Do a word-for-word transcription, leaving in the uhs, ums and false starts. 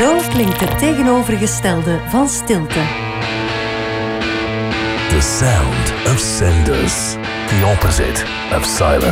Zo klinkt het tegenovergestelde van stilte. The sound of senders. The opposite of silence.